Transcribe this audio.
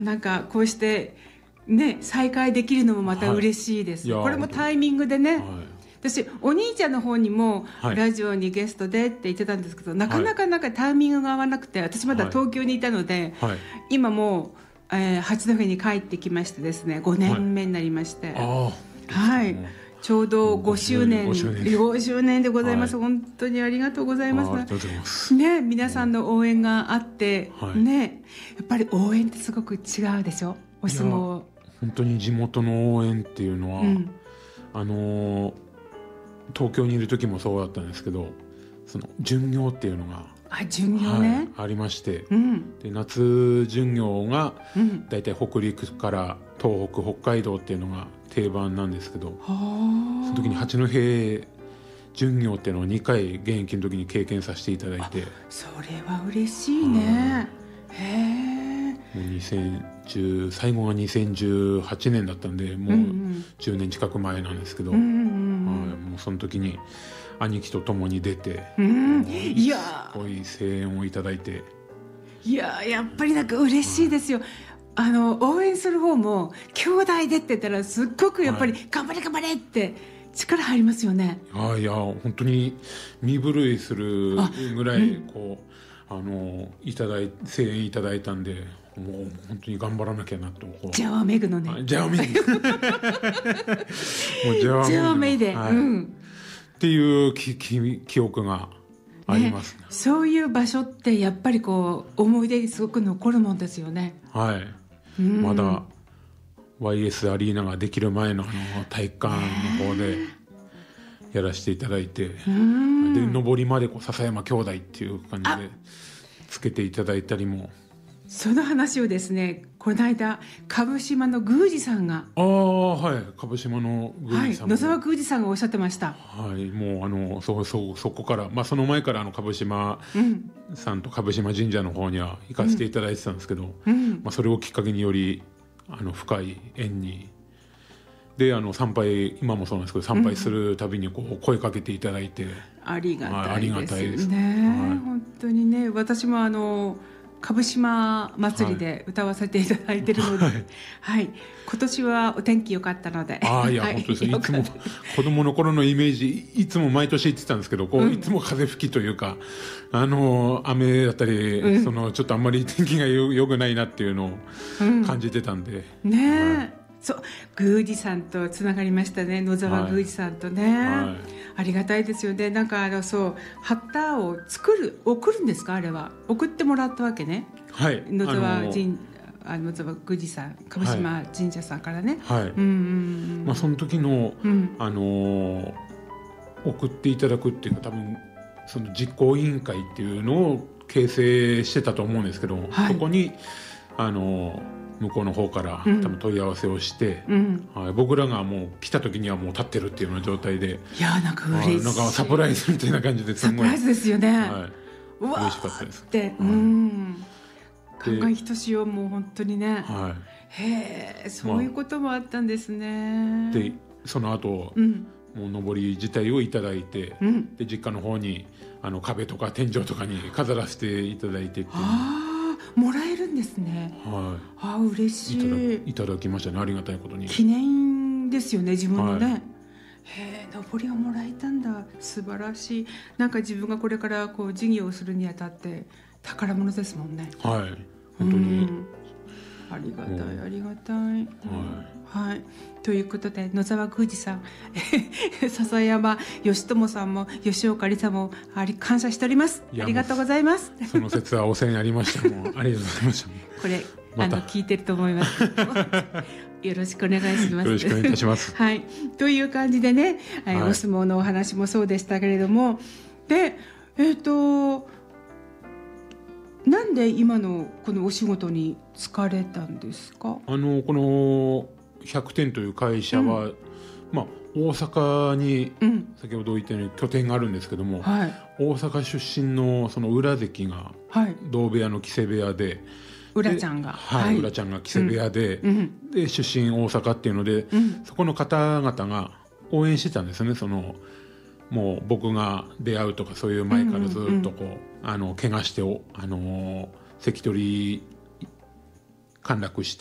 なんかこうしてね再会できるのもまた嬉しいです、 はい、 これもタイミングでね、 はい、 私お兄ちゃんの方にもラジオにゲストでって言ってたんですけど、なかなかタイミングが合わなくて、私まだ東京にいたので、 はい、 今もう、八戸に帰ってきましてですね、5年目になりまして、はい、ちょうど5周年でございます、はい、本当にありがとうございます。 ありがとうございます、 ね、皆さんの応援があって、ね、やっぱり応援ってすごく違うでしょ、お相撲。 本当に地元の応援っていうのは、東京にいる時もそうだったんですけど、その巡業っていうのが巡業ね、 ありまして、で夏巡業がだいたい北陸から東北北海道っていうのが定番なんですけど、その時に八戸巡業っていうのを2回現役の時に経験させていただいて、 それは嬉しいね。 もう最後が2018年だったんで、もう10年近く前なんですけど、もうその時に兄貴と共に出て、いやすごい声援をいただいて、 やっぱり嬉しいですよ。応援する方も兄弟でって言ったらすっごくやっぱり頑張れ頑張れって力入りますよね。 いや本当に身震いするぐらい声援いただいたんで、もう本当に頑張らなきゃなと。 ジャワメグのね、 ジャワメグもうジャワメイで、っていう記憶がありますね。 そういう場所ってやっぱりこう思い出にすごく残るもんですよね。 はい、まだ YS アリーナができる前の体育館の方でやらせていただいて、で上りまで笹山兄弟っていう感じでつけていただいたりも。 その話をですね、この間鹿児島の宮司さんが、 鹿児島の宮司さんも、 野沢宮司さんがおっしゃってました。 もうそこから、その前から鹿児島さんと鹿児島神社の方には行かせていただいてたんですけど、それをきっかけにより深い縁にで、参拝、今もそうなんですけど参拝するたびにこう声かけていただいて、 ありがたいですね。本当にね、私も鹿児島祭りで歌わせていただいているので、今年はお天気良かったので、 いや本当です。いつも子供の頃のイメージ、いつも毎年言ってたんですけど、いつも風吹きというか、雨だったり、ちょっとあんまり天気が良くないなっていうのを感じてたんで、 そう宮司さんとつながりましたね、野沢宮司さんとね、ありがたいですよね。そう旗を送るんですか、あれは送ってもらったわけね。野沢宮司さん、鹿児島神社さんからね。その時の、 送っていただくっていうか、多分その実行委員会っていうのを形成してたと思うんですけど、そこに向こうの方から多分問い合わせをして、僕らがもう来た時にはもう立ってるっていうような状態で、 なんか嬉しい、 なんかサプライズみたいな感じで、 サプライズですよね。 嬉しかったです。 考えひとしお、もう本当にね、そういうこともあったんですね。 でその後、もう上り自体をいただいて、で実家の方に壁とか天井とかに飾らせていただいてっていう、 もらえるんですね。嬉しい。 いただきましたね、ありがたいことに。 記念ですよね、自分のね。上りをもらえたんだ、素晴らしい。なんか自分がこれからこう事業をするにあたって宝物ですもんね。 本当にありがたい、ありがたい。ということで、野沢宮司さん、笹山義友さんも吉岡里沙も感謝しております。ありがとうございます。 その説はお世話になりました。もうありがとうございました。 これ聞いてると思います。よろしくお願いします。 よろしくお願いいたします。 という感じでね、お相撲のお話もそうでしたけれども、でなんで今のこのお仕事に就かれたんですか？ この100点という会社は、大阪に、先ほど言ったように拠点があるんですけども、大阪出身のその浦関が、同部屋の木瀬部屋で、 浦ちゃんが、 浦ちゃんが木瀬部屋で、で出身大阪っていうので、そこの方々が応援してたんですね。もう僕が出会うとかそういう前からずっと怪我して関取陥落し